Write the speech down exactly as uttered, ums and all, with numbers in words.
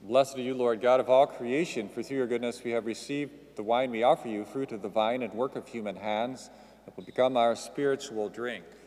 Blessed are you, Lord God of all creation, for through your goodness we have received the wine we offer you, fruit of the vine and work of human hands, that will become our spiritual drink.